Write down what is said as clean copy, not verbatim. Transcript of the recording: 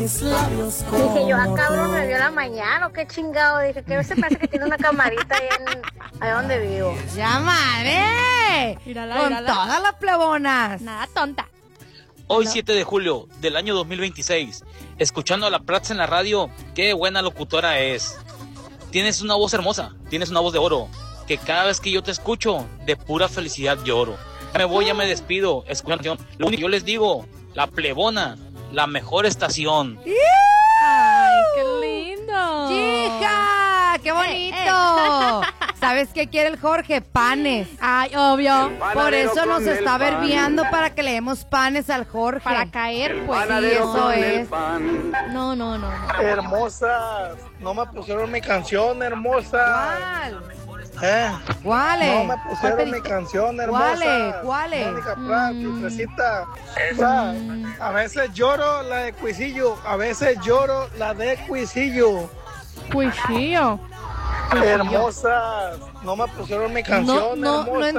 Dije yo, cabrón, me vio la mañana, o qué chingado. Dije, que se parece que tiene una camarita ahí donde vivo. ¡Ya madre! Con todas las plebonas. Nada tonta. Hoy 7 de julio del año 2026, escuchando a la Prats en la radio, qué buena locutora es. Tienes una voz hermosa, tienes una voz de oro, que cada vez que yo te escucho, de pura felicidad lloro. Ya me voy, ya me despido, escuchando. Lo único que yo les digo, la plebona, la mejor estación. ¡Ay, qué lindo! ¡Hija! ¡Qué bonito! ¿Sabes qué quiere el Jorge? Panes. Ay, obvio. Por eso nos está verbiando para que le demos panes al Jorge. Para caer, pues. Sí, eso es. No. Hermosas, no me pusieron mi canción, hermosa. ¿Cuál? ¿Cuál No me pusieron mi canción, hermosa. ¿Cuál es? Mónica Prat, Lucrecita. Esa, a veces lloro la de Cuisillo, a veces lloro la de Cuisillo. Cuisillo. Hermosas, no me pusieron mi canción, hermosa.